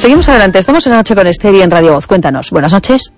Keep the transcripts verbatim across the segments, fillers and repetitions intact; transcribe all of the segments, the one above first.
Seguimos adelante, estamos en la noche con Esther y en Radio Voz. Cuéntanos, buenas noches.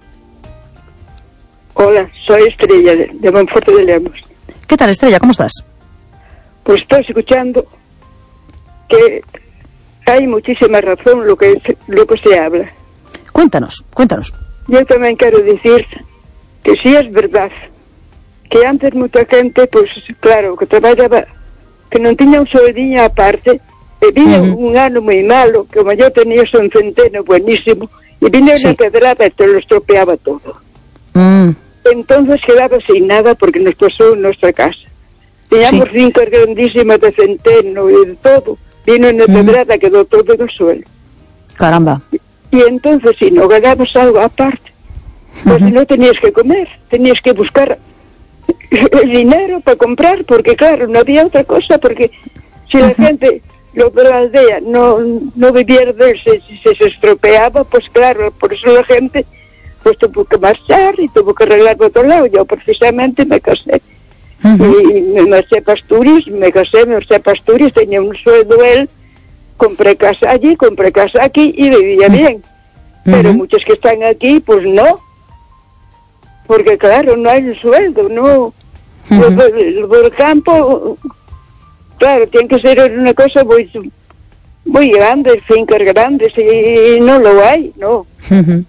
Hola, soy Estrella de, de Monforte de Lemos. ¿Qué tal, Estrella? ¿Cómo estás? Pues estoy escuchando que hay muchísima razón lo que, lo que se habla. Cuéntanos, cuéntanos. Yo también quiero decir que sí es verdad que antes mucha gente, pues claro, que trabajaba, que no tenía un soldinho aparte, e vino uh-huh. un ano moi malo, como yo tenía un centeno buenísimo, y vino sí. una pedrada y te lo estropeaba todo. Mm. Entonces quedaba sin nada porque nos pasó en nuestra casa. Teníamos sí. fincas grandísimas de centeno y de todo. Vino una mm. pedrada, quedó todo en el suelo. Caramba. Y, y entonces si no ganabas algo aparte, pues uh-huh. no tenías que comer, tenías que buscar el dinero para comprar, porque claro, no había otra cosa, porque si la uh-huh. gente, los de la aldea, no, no viviera de él, si se, se estropeaba, pues claro, por eso la gente pues tuvo que marchar y tuvo que arreglar por otro lado. Yo precisamente me casé uh-huh. y me marché para Asturias, me casé, me marché para Asturias, tenía un sueldo él, compré casa allí, compré casa aquí y vivía uh-huh. bien. Pero uh-huh. muchos que están aquí, pues no, porque claro, no hay un sueldo, no. Uh-huh. Por el campo, claro, tiene que ser una cosa muy muy grande, fincas grandes, y no lo hay, no. Uh-huh.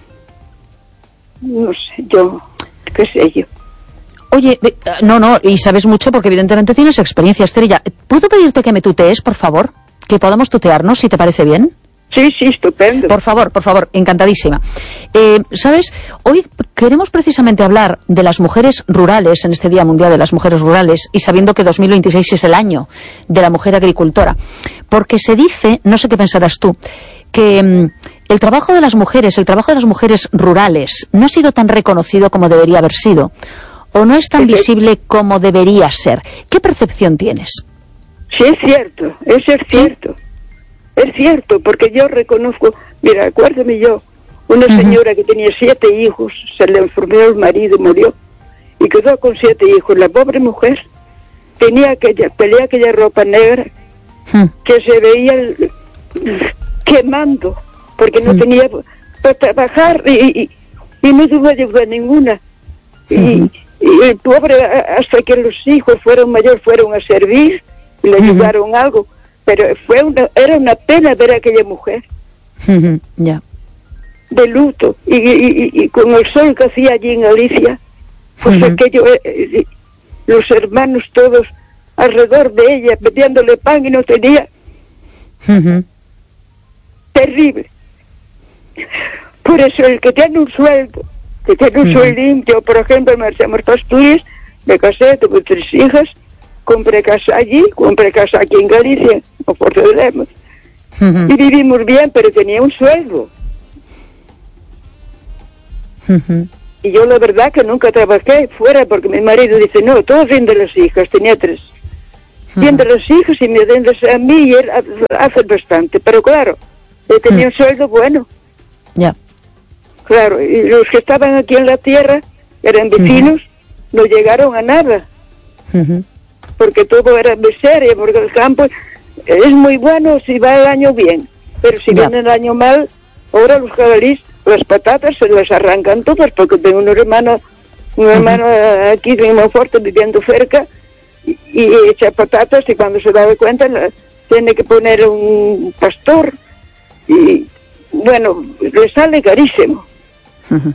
No sé, yo, qué sé yo. Oye, no, no, y sabes mucho porque evidentemente tienes experiencia, Estrella. ¿Puedo pedirte que me tutees, por favor? Que podamos tutearnos, si te parece bien. Sí, sí, estupendo. Por favor, por favor, encantadísima. Eh, ¿Sabes? Hoy queremos precisamente hablar de las mujeres rurales en este Día Mundial de las Mujeres Rurales, y sabiendo que dos mil veintiséis es el año de la mujer agricultora. Porque se dice, no sé qué pensarás tú, que um, el trabajo de las mujeres, el trabajo de las mujeres rurales, no ha sido tan reconocido como debería haber sido, o no es tan visible como debería ser. ¿Qué percepción tienes? Sí, es cierto, eso es cierto. ¿Sí? Es cierto, porque yo reconozco, mira, acuérdame yo, una uh-huh. señora que tenía siete hijos, se le enfermó el marido y murió, y quedó con siete hijos. La pobre mujer tenía aquella, pelea aquella ropa negra uh-huh. que se veía el, quemando, porque no uh-huh. tenía para trabajar y, y, y no tuvo ayuda ninguna. Uh-huh. Y, y el pobre, hasta que los hijos fueron mayores, fueron a servir y le uh-huh. ayudaron algo. Pero fue una, era una pena ver a aquella mujer uh-huh, yeah. de luto y, y, y con el sol que hacía allí en Galicia, pues uh-huh. aquello, eh, los hermanos todos alrededor de ella pidiéndole pan y no tenía. Uh-huh. Terrible. Por eso el que tiene un sueldo, que tiene un uh-huh. sueldo limpio, por ejemplo, me marchamos para Asturias, me casé, tuve tres hijas, compré casa allí, compré casa aquí en Galicia, o Porto de Lemos, uh-huh. y vivimos bien, pero tenía un sueldo. Uh-huh. Y yo la verdad que nunca trabajé fuera, porque mi marido dice, no, todo bien de las hijas, tenía tres. Uh-huh. Bien de las hijas y me den a mí, y él hace bastante, pero claro, él tenía uh-huh. un sueldo bueno. Ya. Yeah. Claro, y los que estaban aquí en la tierra, eran vecinos, uh-huh. no llegaron a nada. Uh-huh. Porque todo era miseria, porque el campo es muy bueno si va el año bien, pero si yeah. viene el año mal, ahora los jabalíes, las patatas se las arrancan todas, porque tengo un hermano, un uh-huh. hermano aquí en Monforte viviendo cerca, y, y echa patatas, y cuando se da cuenta la, tiene que poner un pastor, y bueno, le sale carísimo. Uh-huh.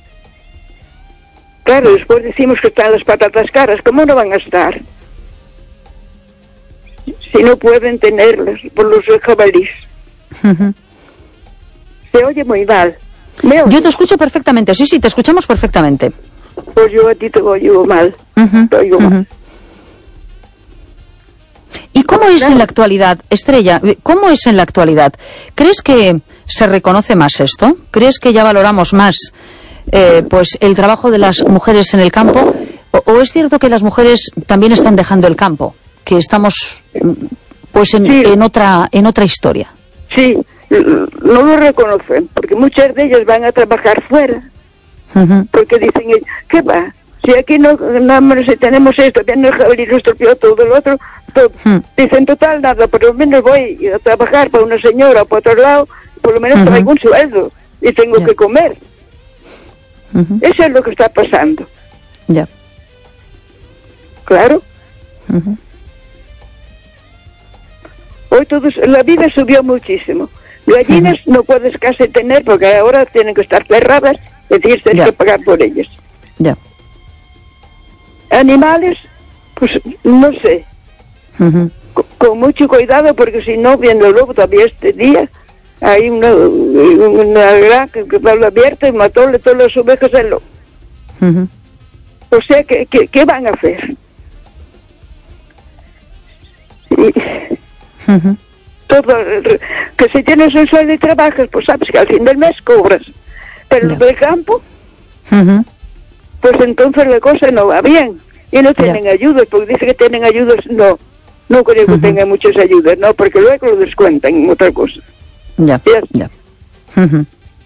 Claro, después decimos que están las patatas caras, ¿cómo no van a estar? Si no pueden tenerlas por los jabalíes. Uh-huh. Se oye muy mal. Yo te escucho perfectamente, sí, sí, te escuchamos perfectamente. Pues yo a ti te oigo mal. Uh-huh. Te oigo uh-huh. mal. ¿Y cómo es en la actualidad, Estrella? ¿Cómo es en la actualidad? ¿Crees que se reconoce más esto? ¿Crees que ya valoramos más eh, pues el trabajo de las mujeres en el campo? ¿O, o es cierto que las mujeres también están dejando el campo? Que estamos pues en, sí. en otra en otra historia. Sí, no lo reconocen, porque muchas de ellas van a trabajar fuera, uh-huh. porque dicen, ¿qué va? Si aquí no, no si tenemos esto, viene el jabalí, nos estropeó todo lo otro, todo. Uh-huh. Dicen, total, nada, por lo menos voy a trabajar para una señora o para otro lado, por lo menos uh-huh. traigo un sueldo y tengo yeah. que comer. Uh-huh. Eso es lo que está pasando. Ya. Yeah. Claro. Uh-huh. Hoy todos, la vida subió muchísimo. Gallinas uh-huh. no puedes casi tener porque ahora tienen que estar cerradas, es decir, tienes yeah. que pagar por ellas. Ya. Yeah. Animales, pues no sé. Uh-huh. Con, con mucho cuidado porque si no, viendo luego todavía este día, hay una, una granja que estaba abierta y mató todas las ovejas al lobo. Uh-huh. O sea, ¿qué, qué, qué van a hacer? Y, uh-huh. todo, que si tienes un sueldo y trabajas, pues sabes que al fin del mes cobras. Pero yeah. del campo, uh-huh. pues entonces la cosa no va bien. Y no tienen yeah. ayudas, porque dice que tienen ayudas, no. No creo que uh-huh. tengan muchas ayudas, no, porque luego lo descuentan en otra cosa. Ya, ya. Yeah. Uh-huh.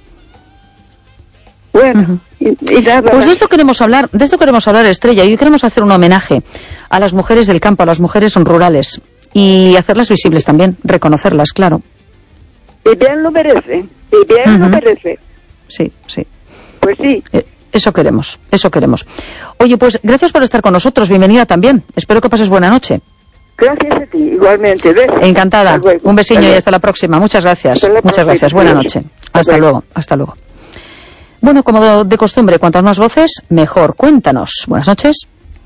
Bueno, uh-huh. y, y nada Pues más. de esto queremos hablar, de esto queremos hablar, Estrella, y hoy queremos hacer un homenaje a las mujeres del campo, a las mujeres rurales, y hacerlas visibles también, reconocerlas, claro. Y bien lo merecen, y bien uh-huh. lo merecen. Sí, sí. Pues sí. Eh, eso queremos, eso queremos. Oye, pues gracias por estar con nosotros, bienvenida también. Espero que pases buena noche. Gracias a ti, igualmente. ¿Ves? Encantada. Un besiño y hasta la próxima. Muchas gracias. Muchas próxima. gracias. Buena noche. Hasta, hasta luego. luego. Hasta luego. Bueno, como de costumbre, cuantas más voces, mejor. Cuéntanos. Buenas noches.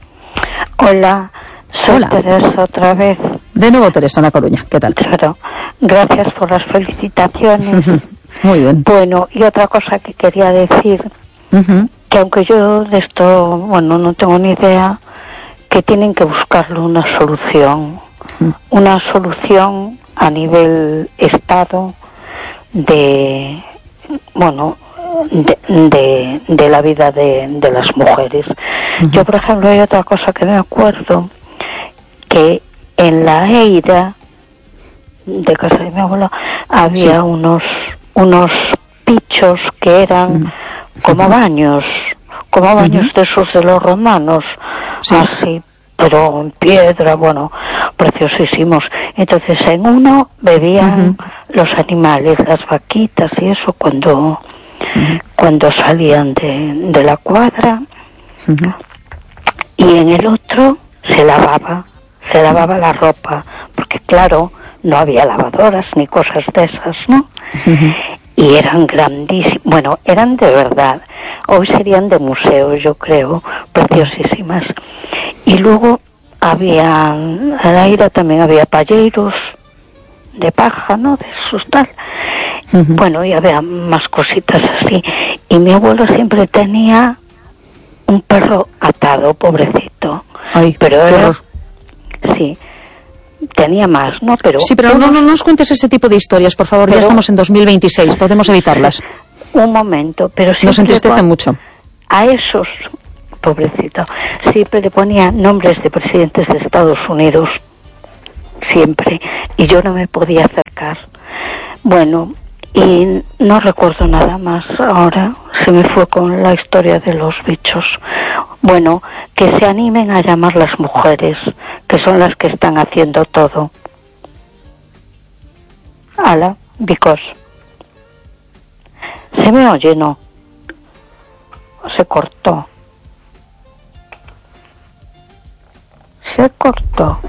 Hola. Soy Hola. Teresa otra vez. De nuevo, Teresa, Ana Coruña. ¿Qué tal? Claro. Gracias por las felicitaciones. Muy bien. Bueno, y otra cosa que quería decir, uh-huh. que aunque yo de esto, bueno, no tengo ni idea, que tienen que buscarle una solución, uh-huh. una solución a nivel Estado de, bueno, de, de, de la vida de, de las mujeres. Uh-huh. Yo, por ejemplo, hay otra cosa que me acuerdo, que en la Eira de casa de mi abuela había sí. unos unos pichos que eran uh-huh. como baños, como baños uh-huh. de esos de los romanos, sí. así, pero en piedra, bueno, preciosísimos. Entonces en uno bebían uh-huh. los animales, las vaquitas y eso cuando uh-huh. cuando salían de, de la cuadra, uh-huh. y en el otro se lavaba, se lavaba la ropa, porque claro, no había lavadoras ni cosas de esas, ¿no? Uh-huh. Y eran grandísimas, bueno, eran de verdad, hoy serían de museo, yo creo, preciosísimas. Y luego había, en la Ira también había palleiros de paja, ¿no? De esos tal. Uh-huh. Bueno, y había más cositas así. Y mi abuelo siempre tenía un perro atado, pobrecito. Ay, pero era, sí, tenía más, ¿no? Pero sí, pero no, no nos cuentes ese tipo de historias, por favor. Ya estamos en dos mil veintiséis, podemos evitarlas. Un momento, pero sí. Nos entristece mucho. A esos, pobrecito, siempre le ponía nombres de presidentes de Estados Unidos, siempre, y yo no me podía acercar. Bueno, y no recuerdo nada más ahora, se me fue con la historia de los bichos. Bueno, que se animen a llamar las mujeres, que son las que están haciendo todo. Ala, because. ¿Se me oye, no? Se cortó. Se cortó.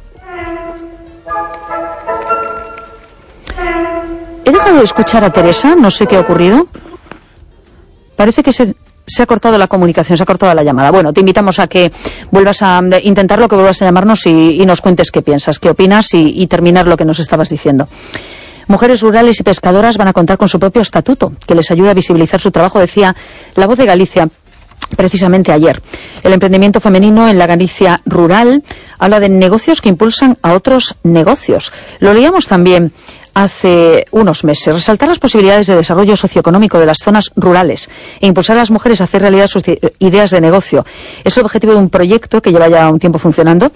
He dejado de escuchar a Teresa, no sé qué ha ocurrido. Parece que se, se ha cortado la comunicación, se ha cortado la llamada. Bueno, te invitamos a que vuelvas a intentarlo, que vuelvas a llamarnos y, y nos cuentes qué piensas, qué opinas y, y terminar lo que nos estabas diciendo. Mujeres rurales y pescadoras van a contar con su propio estatuto, que les ayude a visibilizar su trabajo, decía La Voz de Galicia precisamente ayer. El emprendimiento femenino en la Galicia rural habla de negocios que impulsan a otros negocios. Lo leíamos también hace unos meses. Resaltar las posibilidades de desarrollo socioeconómico de las zonas rurales e impulsar a las mujeres a hacer realidad sus ideas de negocio. Es el objetivo de un proyecto que lleva ya un tiempo funcionando,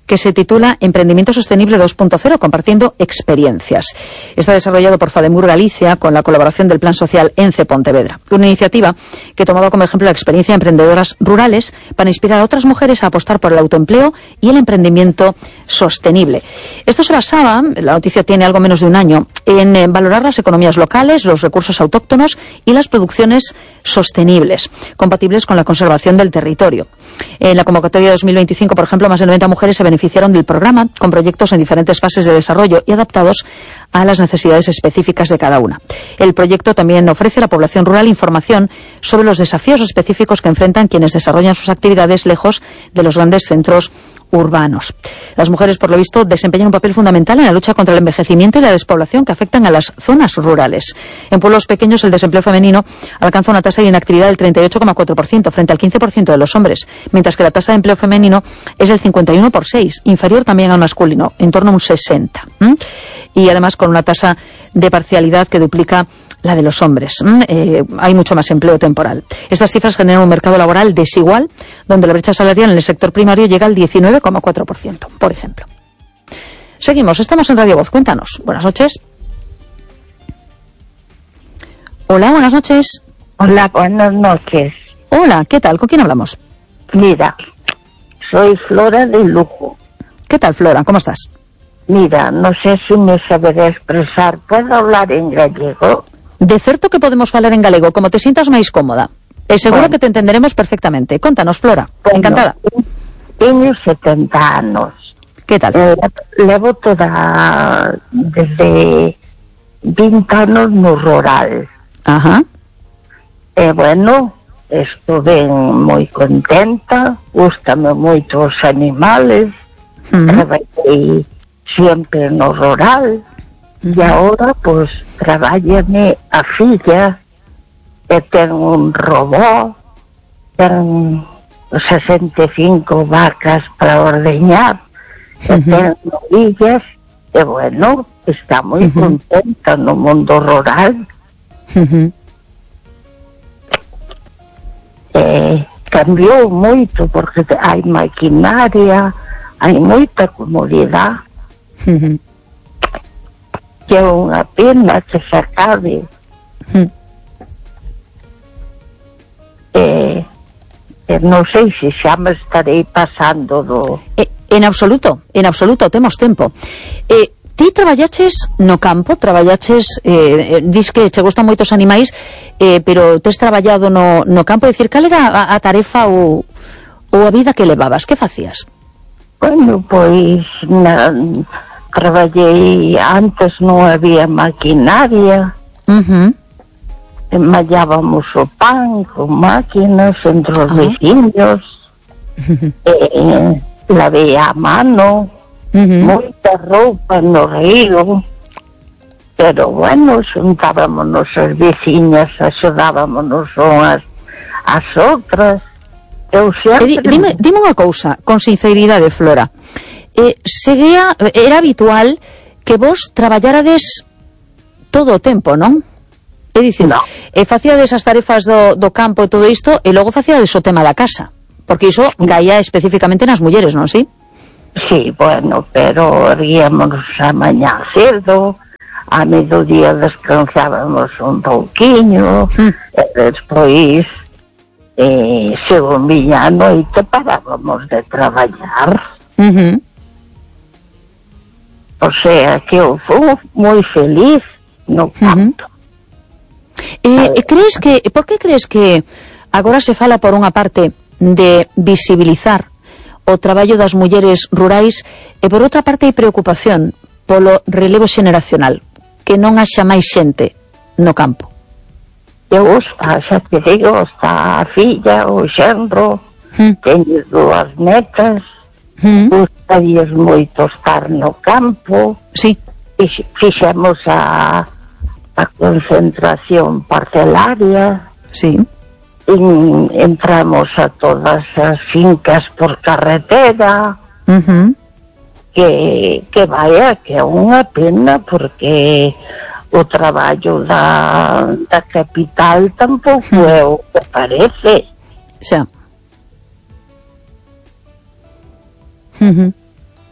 que se titula Emprendimiento Sostenible dos punto cero, compartiendo experiencias. Está desarrollado por Fademur Galicia con la colaboración del Plan Social ENCE Pontevedra, una iniciativa que tomaba como ejemplo la experiencia de emprendedoras rurales para inspirar a otras mujeres a apostar por el autoempleo y el emprendimiento sostenible. Esto se basaba, la noticia tiene algo menos de un año, en eh, valorar las economías locales, los recursos autóctonos y las producciones sostenibles, compatibles con la conservación del territorio. En la convocatoria de dos mil veinticinco, por ejemplo, más de noventa mujeres se beneficiaron del programa con proyectos en diferentes fases de desarrollo y adaptados a las necesidades específicas de cada una. El proyecto también ofrece a la población rural información sobre los desafíos específicos que enfrentan quienes desarrollan sus actividades lejos de los grandes centros urbanos. Las mujeres, por lo visto, desempeñan un papel fundamental en la lucha contra el envejecimiento y la despoblación que afectan a las zonas rurales. En pueblos pequeños, el desempleo femenino alcanza una tasa de inactividad del treinta y ocho coma cuatro por ciento frente al quince por ciento de los hombres, mientras que la tasa de empleo femenino es del cincuenta y uno por seis, inferior también al masculino, en torno a un sesenta. ¿Mm? Y además con una tasa de parcialidad que duplica la de los hombres. Eh, hay mucho más empleo temporal. Estas cifras generan un mercado laboral desigual, donde la brecha salarial en el sector primario llega al diecinueve coma cuatro por ciento, por ejemplo. Seguimos, estamos en Radio Voz. Cuéntanos. Buenas noches. Hola, buenas noches. Hola, buenas noches. Hola, ¿qué tal? ¿Con quién hablamos? Mira, soy Flora de Lugo. ¿Qué tal, Flora? ¿Cómo estás? Mira, no sé si me saberé expresar. ¿Puedo hablar en gallego? De certo que podemos falar en galego, como te sientas máis cómoda. E seguro bueno. que te entenderemos perfectamente. Contanos, Flora. Bueno, Encantada. Tengo setenta anos. ¿Qué tal? Eh, levo toda... desde vinte anos no rural. Ajá. E, bueno, estuve moi contenta. Gústame moito os animales. Uh-huh. Traballei sempre no rural. E agora, pois, trabállame a filla, e ten un robot, ten sesenta e cinco vacas para ordeñar, e Uh-huh. ten novillas, e, bueno, está moi Uh-huh. contenta no mundo rural. Uh-huh. E cambiou moito, porque hai maquinaria, hai moita comodidade. Uh-huh. Que é unha pena que se acabe. Uh-huh. Eh, eh, non sei se xa me estarei pasando do... Eh, en absoluto, en absoluto, temos tempo. Eh, ti traballaches no campo, traballaches, eh, dis que che gustan moitos animais, eh, pero tes traballado no, no campo, decir, cal era a, a tarefa ou, ou a vida que levabas? Que facías? Bueno, pois na, traballei antes, non había maquinaria. Uh-huh. Mallábamos o pan con máquinas entre os Ah. veciños. eh, lavei a mano. Uh-huh. Moita roupa no río. Pero, bueno, xuntábamos as veciñas, axudábamos unhas as outras. Eu E sempre... di, dime, dime unha cousa, con sinceridade, Flora. Eh, seguía, era habitual que vos traballárades todo o tempo, non? É dicir, No. eh, facíades as tarefas do, do campo e todo isto, e logo facíades o tema da casa. Porque iso caía especificamente nas mulleres, non, si? Sí, bueno, pero erguíamos a mañá cedo, a mediodía descansábamos un pouquiño, Mm. e despois, eh, según viña a noite, parábamos de traballar. Uh-huh. O sea, que eu fui moi feliz no campo. Eh, crees que, por que crees que agora se fala por unha parte de visibilizar o traballo das mulleres rurais e por outra parte hai preocupación polo relevo xeneracional, que non haxa máis xente no campo? Eu está, xa te digo, está a filla, o xenro, Mm. teño dúas netas, Mm. gustarías moito estar no campo. Sí. Fix- fixemos a, a concentración parcelaria, Sí. en, entramos a todas as fincas por carretera, Uh-huh. que, que vaya, que é unha pena, porque o traballo da, da capital tampouco é o que parece. Xa. Uh-huh.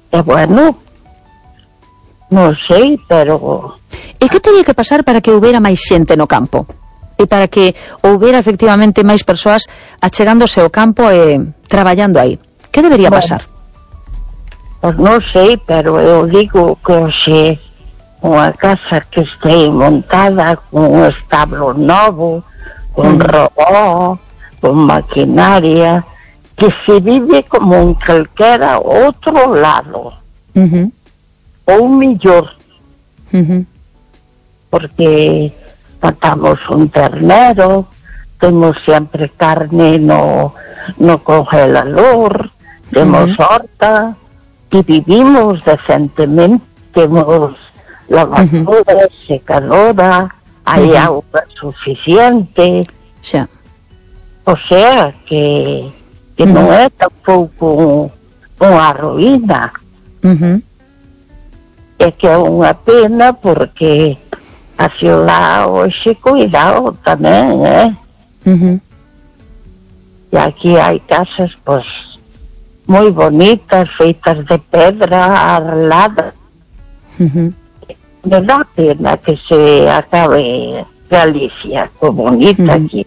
E bueno, non sei, pero... E que teria que pasar para que houbera máis xente no campo? E para que houbera efectivamente máis persoas achegándose ao campo e traballando aí? Que debería bueno, pasar? Pois non sei, pero eu digo que hoxe unha casa que este montada con un establo novo, con mm. robó, con maquinaria, que se vive como en calquera outro lado. Uh-huh. Ou mellor. Uh-huh. Porque matamos un ternero, temos sempre carne no, no congelador, temos uh-huh. horta, e vivimos decentemente, temos lavadora, uh-huh. secadora, hai uh-huh. auga suficiente. Xa. O sea, que, que uh-huh. non é tampouco unha ruína. Uh-huh. É que é unha pena porque a ciudad hoxe cuidado tamén, eh? Uh-huh. E aquí hai casas, pois, moi bonitas, feitas de pedra, arladas. Uh-huh. Me dá pena que se acabe Galicia, co bonita uh-huh. aquí.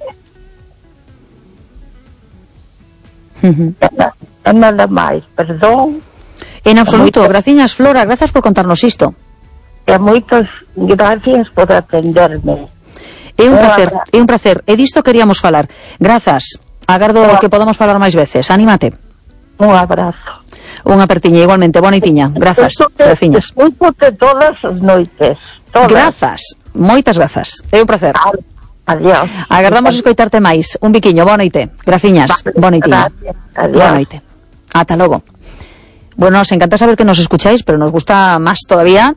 Uh-huh. E nada máis, perdón. En absoluto, graciñas Flora, grazas por contarnos isto. E moitas gracias por atenderme. É un placer, é un placer. E disto queríamos falar. Grazas, agardo que podamos falar máis veces. Anímate. Un abrazo. Unha apertiña, igualmente, boa noitiña. Grazas, graciñas. Escúchote todas as noites. Todas. Grazas, moitas grazas. É un placer. Adiós. Agardamos escoitarte máis. Un biquiño, boa noite. Graciñas, boa noitiña. Boa noite. Ata logo. Bueno, nos encanta saber que nos escucháis, pero nos gusta más todavía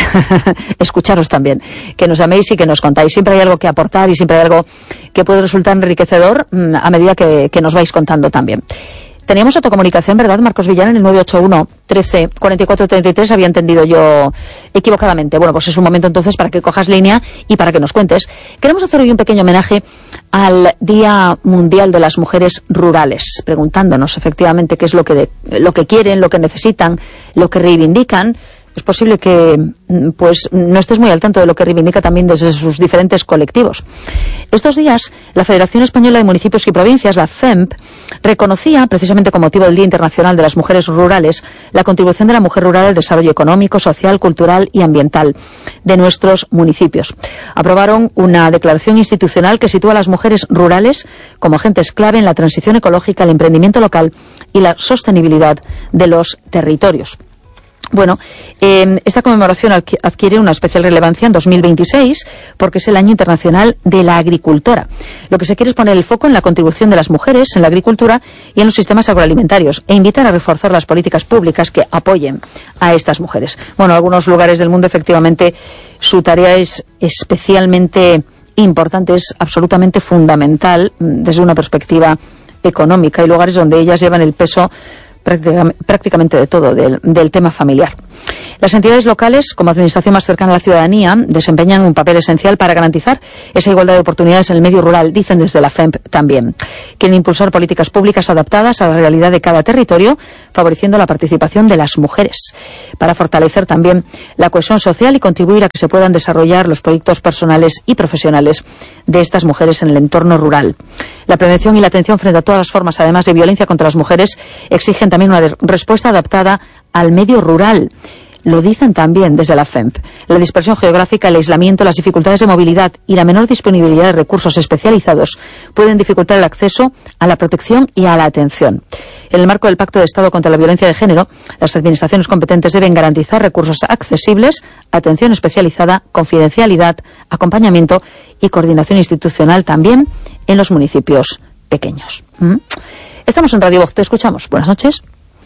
escucharos también, que nos améis y que nos contáis. Siempre hay algo que aportar y siempre hay algo que puede resultar enriquecedor a medida que, que nos vais contando también. Teníamos otra comunicación, ¿verdad, Marcos Villán? En el nueve ocho uno, trece, cuarenta y cuatro, treinta y tres, había entendido yo equivocadamente. Bueno, pues es un momento entonces para que cojas línea y para que nos cuentes. Queremos hacer hoy un pequeño homenaje al Día Mundial de las Mujeres Rurales, preguntándonos efectivamente qué es lo que, de, lo que quieren, lo que necesitan, lo que reivindican. Es posible que pues no estés muy al tanto de lo que reivindica también desde sus diferentes colectivos. Estos días, la Federación Española de Municipios y Provincias, la F E M P, reconocía, precisamente con motivo del Día Internacional de las Mujeres Rurales, la contribución de la mujer rural al desarrollo económico, social, cultural y ambiental de nuestros municipios. Aprobaron una declaración institucional que sitúa a las mujeres rurales como agentes clave en la transición ecológica, el emprendimiento local y la sostenibilidad de los territorios. Bueno, eh, esta conmemoración adquiere una especial relevancia en dos mil veintiséis porque es el Año Internacional de la Agricultora. Lo que se quiere es poner el foco en la contribución de las mujeres en la agricultura y en los sistemas agroalimentarios e invitar a reforzar las políticas públicas que apoyen a estas mujeres. Bueno, en algunos lugares del mundo efectivamente su tarea es especialmente importante, es absolutamente fundamental desde una perspectiva económica. Hay lugares donde ellas llevan el peso prácticamente de todo, del, del tema familiar. Las entidades locales, como administración más cercana a la ciudadanía, desempeñan un papel esencial para garantizar esa igualdad de oportunidades en el medio rural, dicen desde la F E M P también. Quieren impulsar políticas públicas adaptadas a la realidad de cada territorio, favoreciendo la participación de las mujeres, para fortalecer también la cohesión social y contribuir a que se puedan desarrollar los proyectos personales y profesionales de estas mujeres en el entorno rural. La prevención y la atención frente a todas las formas, además de violencia contra las mujeres, exigen también una respuesta adaptada al medio rural. Lo dicen también desde la F E M P. La dispersión geográfica, el aislamiento, las dificultades de movilidad y la menor disponibilidad de recursos especializados pueden dificultar el acceso a la protección y a la atención. En el marco del Pacto de Estado contra la Violencia de Género, las administraciones competentes deben garantizar recursos accesibles, atención especializada, confidencialidad, acompañamiento y coordinación institucional también en los municipios pequeños. ¿Mm? Estamos en Radio Voz, te escuchamos. Buenas noches.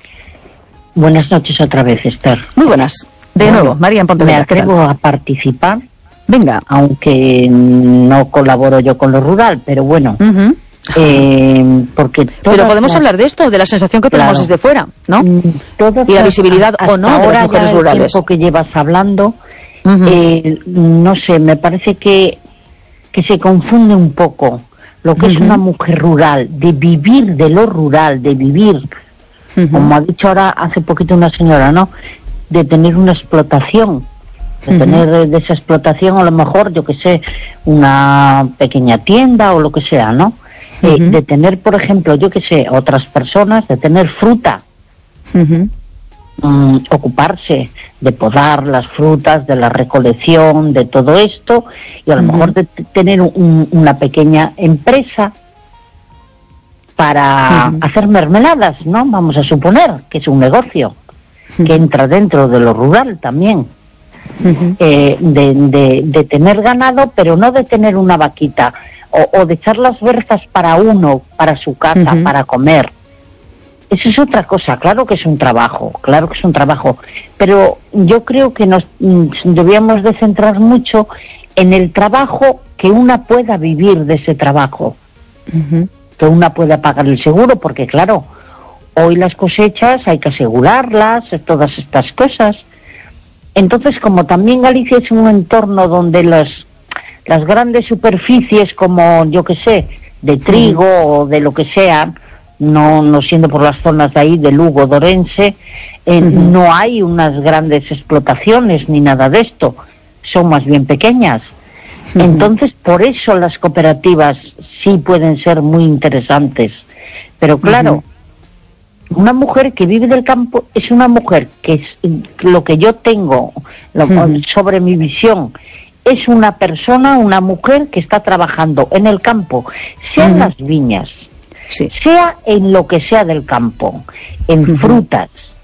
Buenas noches otra vez, Esther. Muy buenas. De bueno, nuevo, María en Pontevedra. Me atrevo a participar. Venga. Aunque no colaboro yo con lo rural, pero bueno. Uh-huh. eh, porque pero podemos las... hablar de esto, de la sensación que tenemos claro. desde fuera, ¿no? Todas y la visibilidad las, o no de las mujeres ya rurales. El tiempo que llevas hablando, uh-huh. eh, no sé, me parece que, que se confunde un poco lo que uh-huh. es una mujer rural, de vivir de lo rural, de vivir uh-huh. como ha dicho ahora hace poquito una señora, ¿no? De tener una explotación, de uh-huh. tener de esa explotación a lo mejor, yo que sé, una pequeña tienda o lo que sea, ¿no? Uh-huh. Eh, de tener, por ejemplo, yo que sé, otras personas, de tener fruta, uh-huh. um, ocuparse de podar las frutas, de la recolección, de todo esto, y a lo uh-huh. mejor de t- tener un, una pequeña empresa para uh-huh. hacer mermeladas, ¿no? Vamos a suponer que es un negocio uh-huh. que entra dentro de lo rural también. Uh-huh. Eh, de, de, de tener ganado, pero no de tener una vaquita, o, o de echar las berzas para uno, para su casa, uh-huh. para comer. Eso es otra cosa, claro que es un trabajo, claro que es un trabajo, pero yo creo que nos mm, debíamos de centrar mucho en el trabajo, que una pueda vivir de ese trabajo, uh-huh. que una pueda pagar el seguro, porque claro, hoy las cosechas hay que asegurarlas, todas estas cosas. Entonces, como también Galicia es un entorno donde las, las grandes superficies, como yo que sé, de trigo uh-huh. o de lo que sea, no no siendo por las zonas de ahí, de Lugo, de Orense, eh, uh-huh. no hay unas grandes explotaciones ni nada de esto, son más bien pequeñas. Uh-huh. Entonces, por eso las cooperativas sí pueden ser muy interesantes. Pero claro, uh-huh. una mujer que vive del campo es una mujer que es lo que yo tengo lo, uh-huh. sobre mi visión, es una persona, una mujer que está trabajando en el campo, sea uh-huh. en las viñas, sí. sea en lo que sea del campo, en uh-huh. frutas,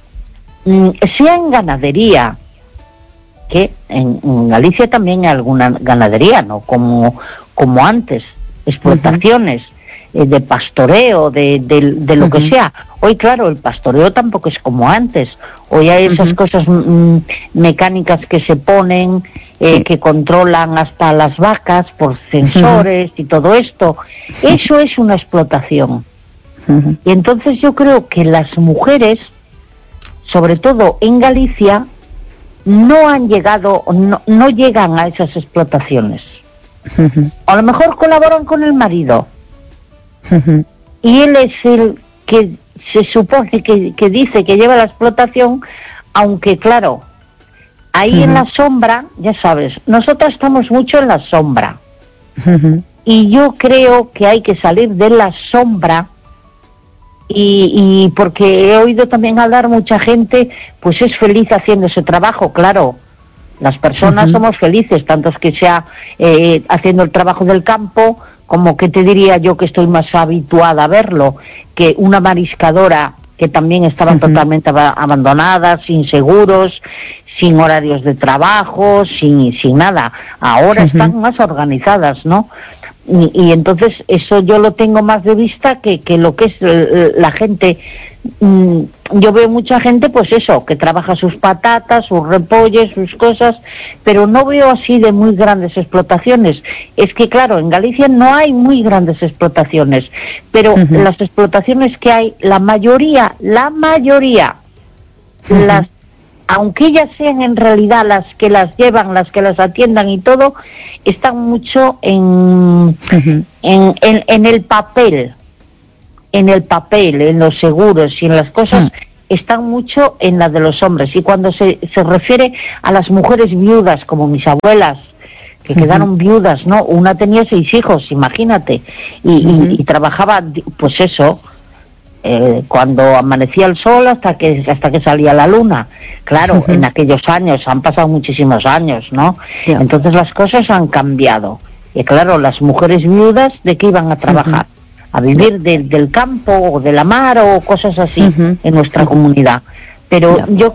sea en ganadería, que en, en Galicia también hay alguna ganadería, ¿no? Como, como antes, explotaciones uh-huh. eh, de pastoreo, de, de, de lo uh-huh. que sea. Hoy, claro, el pastoreo tampoco es como antes. Hoy hay esas uh-huh. cosas mm, mecánicas que se ponen, eh, sí. que controlan hasta las vacas por sensores uh-huh. y todo esto. Eso es una explotación. Uh-huh. Y entonces yo creo que las mujeres, sobre todo en Galicia, no han llegado, no, no llegan a esas explotaciones. Uh-huh. A lo mejor colaboran con el marido. Uh-huh. Y él es el que se supone que, que dice que lleva la explotación, aunque claro, ahí uh-huh. en la sombra, ya sabes, nosotras estamos mucho en la sombra. Uh-huh. Y yo creo que hay que salir de la sombra. Y, y porque he oído también hablar mucha gente, pues es feliz haciendo ese trabajo, claro. Las personas uh-huh. somos felices, tanto que sea eh, haciendo el trabajo del campo, como que te diría yo que estoy más habituada a verlo, que una mariscadora que también estaban uh-huh. totalmente ab- abandonadas, sin seguros, sin horarios de trabajo, sin, sin nada. Ahora uh-huh. están más organizadas, ¿no? Y, y entonces eso yo lo tengo más de vista que, que lo que es eh, la gente. Mm, yo veo mucha gente, pues eso, que trabaja sus patatas, sus repolles, sus cosas, pero no veo así de muy grandes explotaciones. Es que claro, en Galicia no hay muy grandes explotaciones, pero uh-huh. las explotaciones que hay, la mayoría, la mayoría, uh-huh. las aunque ellas sean en realidad las que las llevan, las que las atiendan y todo, están mucho en, uh-huh. en, en, en el papel, en el papel, en los seguros y en las cosas, uh-huh. están mucho en la de los hombres. Y cuando se, se refiere a las mujeres viudas, como mis abuelas, que uh-huh. quedaron viudas, ¿no? Una tenía seis hijos, imagínate, y, uh-huh. y, y trabajaba, pues eso, Eh, cuando amanecía el sol hasta que hasta que salía la luna. Claro, uh-huh. en aquellos años, han pasado muchísimos años, ¿no? Yeah. Entonces las cosas han cambiado. Y claro, las mujeres viudas, ¿de qué iban a trabajar? Uh-huh. A vivir de, del campo o de la mar o cosas así uh-huh. en nuestra uh-huh. comunidad. Pero yeah. yo